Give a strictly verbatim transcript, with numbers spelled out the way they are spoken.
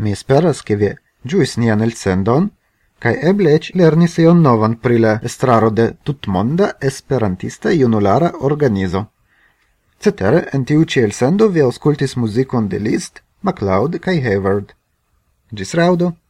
Mi speras che vi giuis nian el sendon, kai eble ec lernis ion novan pri la estraro de tutmonda esperantista junulara organizo. Cetere, en tiu ci el sendo vi auscultis musicon de Liszt, MacLeod kai Hayward. Gis raudo!